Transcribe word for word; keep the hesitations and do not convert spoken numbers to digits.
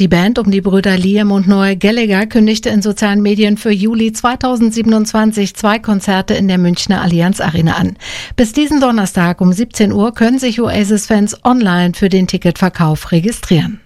Die Band um die Brüder Liam und Noel Gallagher kündigte in sozialen Medien für Juli zweitausendsiebenundzwanzig zwei Konzerte in der Münchner Allianz Arena an. Bis diesen Donnerstag um siebzehn Uhr können sich Oasis-Fans online für den Ticketverkauf registrieren.